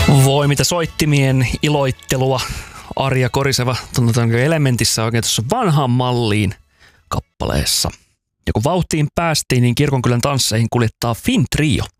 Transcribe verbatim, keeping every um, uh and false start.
Voi mitä soittimien iloittelua. Arja Koriseva, tunnetaanko Elementissä oikein tuossa vanhaan malliin kappaleessa. Ja kun vauhtiin päästiin, niin Kirkonkylän tansseihin kuljettaa Fin Trio.